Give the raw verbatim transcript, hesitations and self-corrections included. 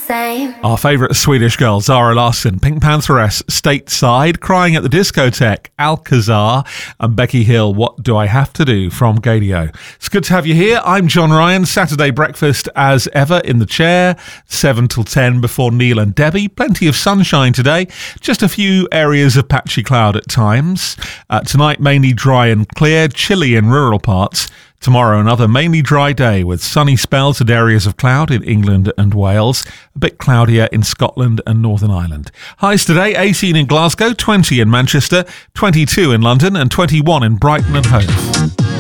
same. Our favourite Swedish girl, Zara Larsson, Pink Pantheress, Stateside, Crying at the Discotheque, Alcazar, and Becky Hill, What Do I Have to Do, from Gadio. It's good to have you here. I'm John Ryan. Saturday breakfast as ever in the chair, seven till ten before Neil and Debbie. Plenty of sunshine today, just a few areas of patchy cloud at times. Uh, tonight mainly dry and clear, chilly in rural parts. Tomorrow, another mainly dry day with sunny spells and areas of cloud in England and Wales. A bit cloudier in Scotland and Northern Ireland. Highs today, eighteen in Glasgow, twenty in Manchester, twenty-two in London and twenty-one in Brighton and Hove.